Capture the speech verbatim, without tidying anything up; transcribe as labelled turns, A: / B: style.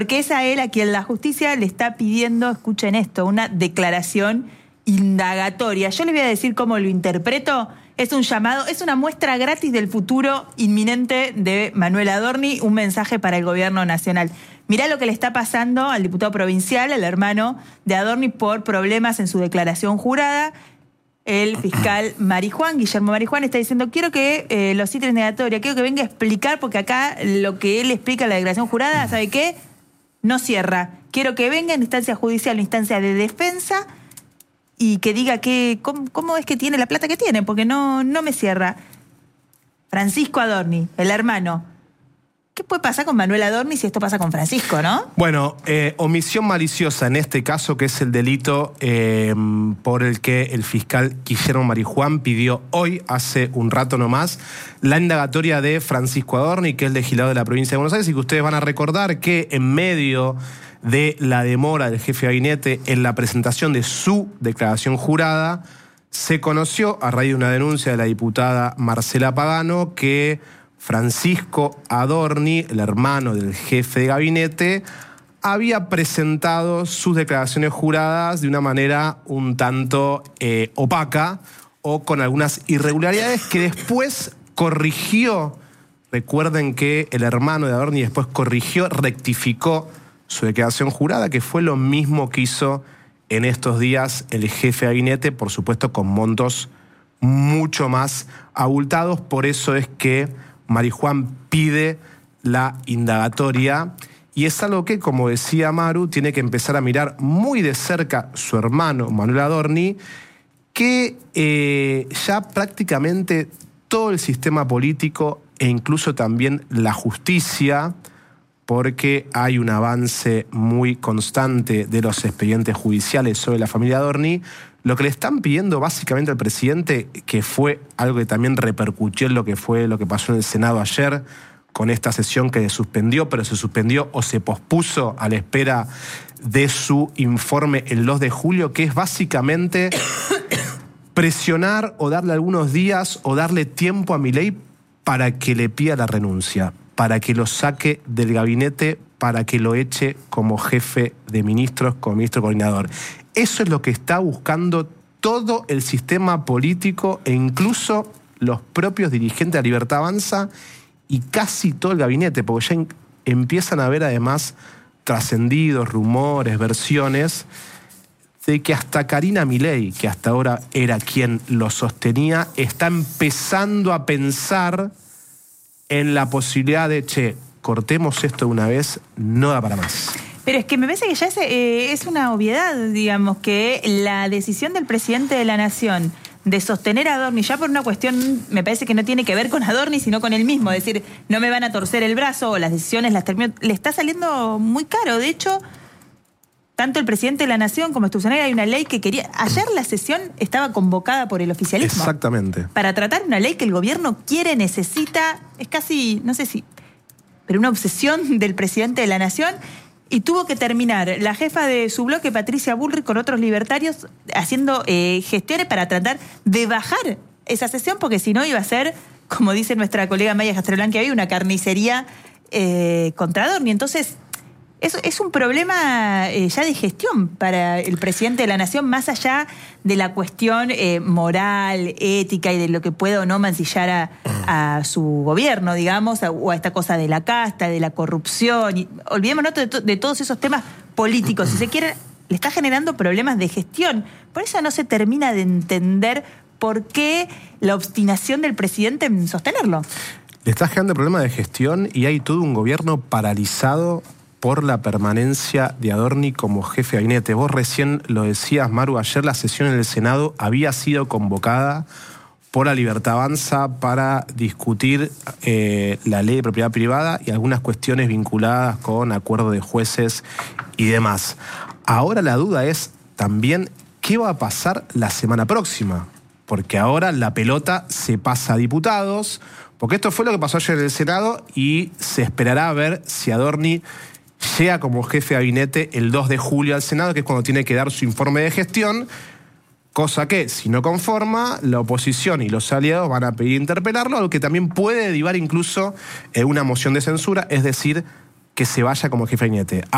A: Porque es a él a quien la justicia le está pidiendo, escuchen esto, una declaración indagatoria. Yo les voy a decir cómo lo interpreto. Es un llamado, es una muestra gratis del futuro inminente de Manuel Adorni, un mensaje para el gobierno nacional. Mirá lo que le está pasando al diputado provincial, el hermano de Adorni, por problemas en su declaración jurada. El fiscal Marijuán, Guillermo Marijuán, está diciendo, quiero que eh, lo cite en indagatoria, quiero que venga a explicar, porque acá lo que él explica en la declaración jurada, ¿sabe qué? No cierra. Quiero que venga en instancia judicial, en instancia de defensa, y que diga que cómo, cómo es que tiene la plata que tiene, porque no, no me cierra. Francisco Adorni, el hermano. ¿Qué puede pasar con Manuel Adorni si esto pasa con Francisco, no?
B: Bueno, eh, omisión maliciosa en este caso, que es el delito eh, por el que el fiscal Guillermo Marijuán pidió hoy, hace un rato nomás, la indagatoria de Francisco Adorni, que es legislador de la provincia de Buenos Aires, y que ustedes van a recordar que en medio de la demora del jefe de gabinete en la presentación de su declaración jurada, se conoció, a raíz de una denuncia de la diputada Marcela Pagano, que Francisco Adorni, el hermano del jefe de gabinete, había presentado sus declaraciones juradas de una manera un tanto eh, opaca o con algunas irregularidades que después corrigió. Recuerden que el hermano de Adorni después corrigió, rectificó su declaración jurada, que fue lo mismo que hizo en estos días el jefe de gabinete, por supuesto con montos mucho más abultados. Por eso es que Marijuán pide la indagatoria, y es algo que, como decía Maru, tiene que empezar a mirar muy de cerca su hermano Manuel Adorni, que eh, ya prácticamente todo el sistema político e incluso también la justicia, porque hay un avance muy constante de los expedientes judiciales sobre la familia Adorni, lo que le están pidiendo básicamente al presidente, que fue algo que también repercutió en lo que fue lo que pasó en el Senado ayer, con esta sesión que se suspendió, pero se suspendió o se pospuso a la espera de su informe el dos de julio, que es básicamente presionar o darle algunos días o darle tiempo a Milei para que le pida la renuncia, para que lo saque del gabinete, para que lo eche como jefe de ministros, como ministro coordinador. Eso es lo que está buscando todo el sistema político e incluso los propios dirigentes de la Libertad Avanza y casi todo el gabinete, porque ya empiezan a haber además trascendidos, rumores, versiones de que hasta Karina Milei, que hasta ahora era quien lo sostenía, está empezando a pensar en la posibilidad de, che, cortemos esto de una vez, no da para más.
A: Pero es que me parece que ya es, eh, es una obviedad, digamos, que la decisión del presidente de la Nación de sostener a Adorni, ya por una cuestión, me parece que no tiene que ver con Adorni, sino con él mismo, es decir, no me van a torcer el brazo, o las decisiones las termino, le está saliendo muy caro. De hecho, tanto el presidente de la Nación como institucional, hay una ley que quería... Ayer la sesión estaba convocada por el oficialismo.
B: Exactamente.
A: Para tratar una ley que el gobierno quiere, necesita, es casi, no sé si, pero una obsesión del presidente de la Nación. Y tuvo que terminar la jefa de su bloque, Patricia Bullrich, con otros libertarios, haciendo eh, gestiones para tratar de bajar esa sesión, porque si no iba a ser, como dice nuestra colega Maya Castrolán, que había una carnicería eh, contra Adorni. Entonces, eso es un problema eh, ya de gestión para el presidente de la Nación, más allá de la cuestión eh, moral, ética y de lo que pueda o no mancillar a, a su gobierno, digamos, a, o a esta cosa de la casta, de la corrupción. Y, olvidémonos de, to, de todos esos temas políticos. Si se quiere, le está generando problemas de gestión. Por eso no se termina de entender por qué la obstinación del presidente en sostenerlo.
B: Le está generando problemas de gestión y hay todo un gobierno paralizado por la permanencia de Adorni como jefe de gabinete. Vos recién lo decías, Maru, ayer la sesión en el Senado había sido convocada por la Libertad Avanza para discutir eh, la ley de propiedad privada y algunas cuestiones vinculadas con acuerdo de jueces y demás. Ahora la duda es también qué va a pasar la semana próxima, porque ahora la pelota se pasa a diputados, porque esto fue lo que pasó ayer en el Senado y se esperará a ver si Adorni llega como jefe de gabinete el dos de julio al Senado, que es cuando tiene que dar su informe de gestión, cosa que, si no conforma, la oposición y los aliados van a pedir interpelarlo, algo que también puede derivar incluso en una moción de censura, es decir, que se vaya como jefe de gabinete.